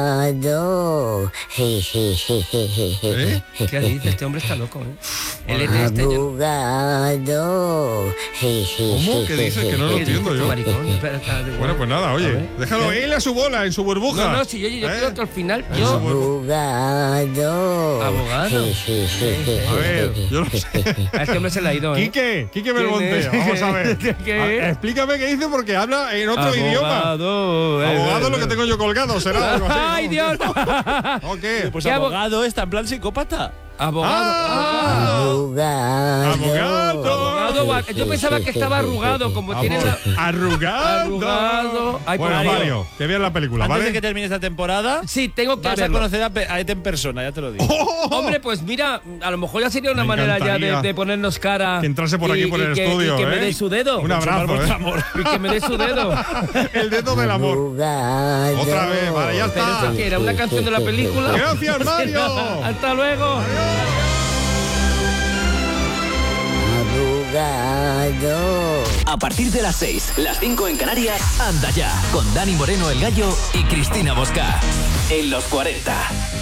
¿Qué dice? Este hombre está loco, ¿eh? Él es Abogado. ¿Cómo? ¿Qué dices? Que no lo entiendo yo. Bueno, pues nada, oye, déjalo él a su bola, en su burbuja. No, si yo quiero que al final En su Abogado. Abogado. A ver, yo no sé. A este hombre se le ha ido, ¿eh? Quique Belmonte, vamos a ver. Explícame qué dice porque habla en otro idioma. Abogado lo que tengo yo colgado, será algo así. ¡Ay, Dios! ¿O qué? Pues ¿Qué abogado está en plan psicópata. Abogado. Abogado. Yo pensaba que estaba arrugado, como tiene la... Arrugado. Ay, Bueno, Mario. Mario, que veas la película, Antes ¿vale? de que termine esta temporada, Sí, tengo que vas a verlo. conocer a Ed en persona, ya te lo digo. Hombre, pues mira, a lo mejor ya sería una Me manera ya encantaría de ponernos cara. que entrase por aquí, por el estudio, Y que me ¿eh? dé su dedo. Un abrazo, Y que me dé su dedo. El dedo del amor. Abogado. Otra vez, vale, ya Pero está. eso que era una canción de la película. Gracias, Mario. Hasta luego. Abogado. A partir de las 6, las 5 en Canarias, Anda Ya, con Dani Moreno el Gallo y Cristina Bosca. En los 40.